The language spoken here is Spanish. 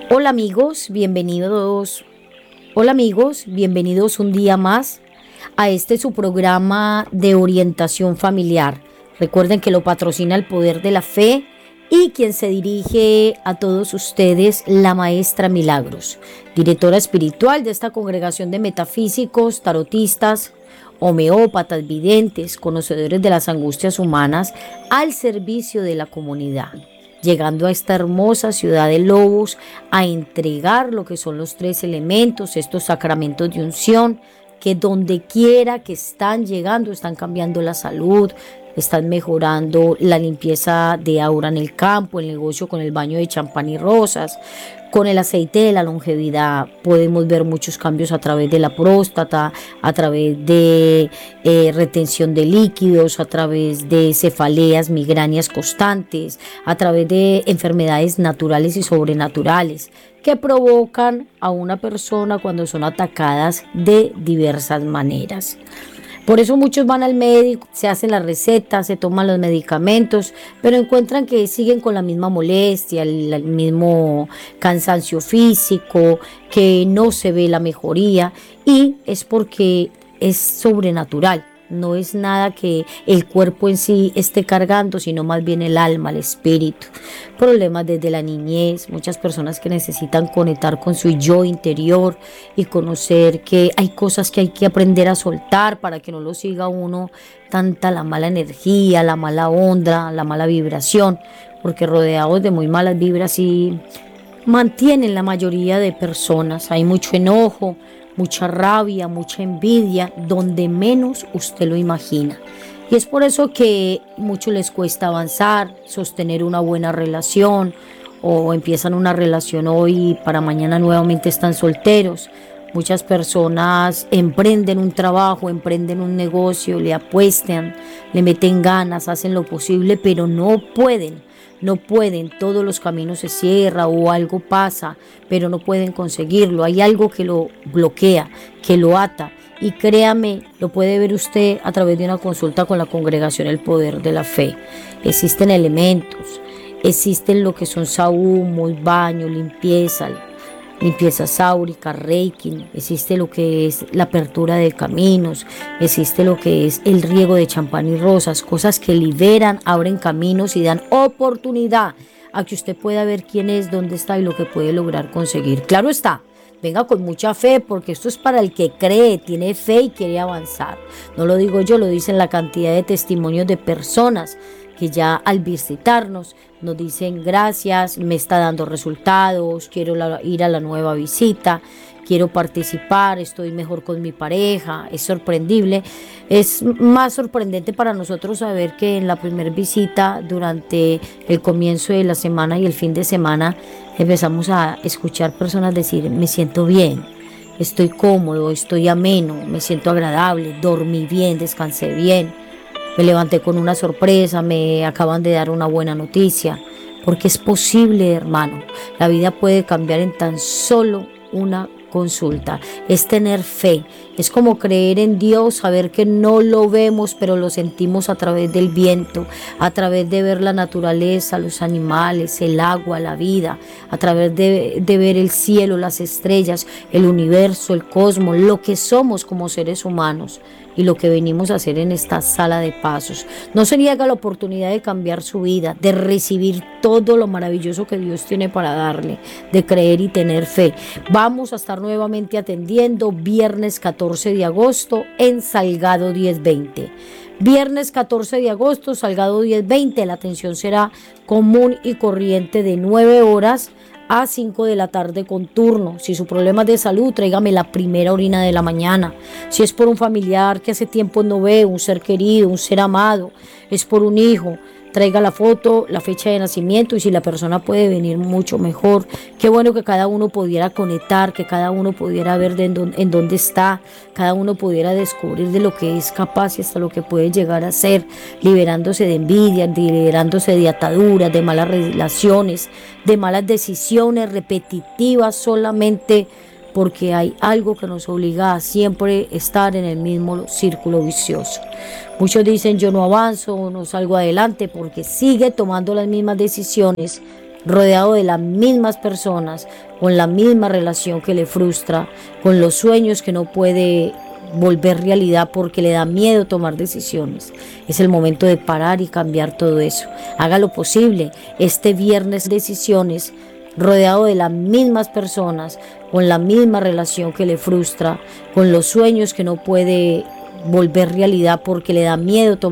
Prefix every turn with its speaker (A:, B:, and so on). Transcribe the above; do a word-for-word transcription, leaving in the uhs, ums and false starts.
A: Hola amigos, bienvenidos. Hola amigos, bienvenidos un día más a este su programa de orientación familiar. Recuerden que lo patrocina el Poder de la Fe y quien se dirige a todos ustedes, la maestra Milagros, directora espiritual de esta congregación de metafísicos, tarotistas, homeópatas, videntes, conocedores de las angustias humanas al servicio de la comunidad, llegando a esta hermosa ciudad de Lobos a entregar lo que son los tres elementos, estos sacramentos de unción, que donde quiera que están llegando, están cambiando la salud, están mejorando la limpieza de aura en el campo, el negocio con el baño de champán y rosas, con el aceite de la longevidad. Podemos ver muchos cambios a través de la próstata, a través de eh, retención de líquidos, a través de cefaleas, migrañas constantes, a través de enfermedades naturales y sobrenaturales que provocan a una persona cuando son atacadas de diversas maneras. Por eso muchos van al médico, se hacen las recetas, se toman los medicamentos, pero encuentran que siguen con la misma molestia, el, el mismo cansancio físico, que no se ve la mejoría, y es porque es sobrenatural. No es nada que el cuerpo en sí esté cargando, sino más bien el alma, el espíritu. Problemas desde la niñez, muchas personas que necesitan conectar con su yo interior y conocer que hay cosas que hay que aprender a soltar para que no lo siga uno tanta la mala energía, la mala onda, la mala vibración, porque rodeados de muy malas vibras y mantienen la mayoría de personas. Hay mucho enojo, mucha rabia, mucha envidia, donde menos usted lo imagina. Y es por eso que mucho les cuesta avanzar, sostener una buena relación, o empiezan una relación hoy y para mañana nuevamente están solteros. Muchas personas emprenden un trabajo, emprenden un negocio, le apuestan, le meten ganas, hacen lo posible, pero no pueden. No pueden, todos los caminos se cierran o algo pasa, pero no pueden conseguirlo. Hay algo que lo bloquea, que lo ata. Y créame, lo puede ver usted a través de una consulta con la congregación El Poder de la Fe. Existen elementos, existen lo que son sahumos, baño, limpieza, limpieza sáurica, reiki, existe lo que es la apertura de caminos, existe lo que es el riego de champán y rosas, cosas que liberan, abren caminos y dan oportunidad a que usted pueda ver quién es, dónde está y lo que puede lograr conseguir. Claro está, venga con mucha fe, porque esto es para el que cree, tiene fe y quiere avanzar. No lo digo yo, lo dicen la cantidad de testimonios de personas que ya al visitarnos nos dicen gracias, me está dando resultados, quiero la, ir a la nueva visita, quiero participar, estoy mejor con mi pareja. Es sorprendible. Es más sorprendente para nosotros saber que en la primera visita, durante el comienzo de la semana y el fin de semana, empezamos a escuchar personas decir, me siento bien, estoy cómodo, estoy ameno, me siento agradable, dormí bien, descansé bien. Me levanté con una sorpresa, me acaban de dar una buena noticia, porque es posible, hermano. La vida puede cambiar en tan solo una consulta. Es tener fe, es como creer en Dios, saber que no lo vemos, pero lo sentimos a través del viento, a través de ver la naturaleza, los animales, el agua, la vida, a través de, de ver el cielo, las estrellas, el universo, el cosmos, lo que somos como seres humanos y lo que venimos a hacer en esta sala de pasos. No se niega la oportunidad de cambiar su vida, de recibir todo lo maravilloso que Dios tiene para darle, de creer y tener fe. Vamos a estar nuevamente atendiendo viernes catorce de agosto en Salgado diez veinte. Viernes catorce de agosto, Salgado diez veinte. La atención será común y corriente de nueve horas a cinco de la tarde con turno. Si su problema es de salud, tráigame la primera orina de la mañana. Si es por un familiar que hace tiempo no ve, un ser querido, un ser amado, es por un hijo, traiga la foto, la fecha de nacimiento, y si la persona puede venir, mucho mejor. Qué bueno que cada uno pudiera conectar, que cada uno pudiera ver de en, dónde, en dónde está, cada uno pudiera descubrir de lo que es capaz y hasta lo que puede llegar a ser, liberándose de envidia, liberándose de ataduras, de malas relaciones, de malas decisiones repetitivas solamente porque hay algo que nos obliga a siempre estar en el mismo círculo vicioso. Muchos dicen yo no avanzo, no salgo adelante porque sigue tomando las mismas decisiones rodeado de las mismas personas, con la misma relación que le frustra, con los sueños que no puede volver realidad porque le da miedo tomar decisiones. Es el momento de parar y cambiar todo eso. Haga lo posible. Este viernes decisiones, rodeado de las mismas personas, con la misma relación que le frustra, con los sueños que no puede volver realidad porque le da miedo tomar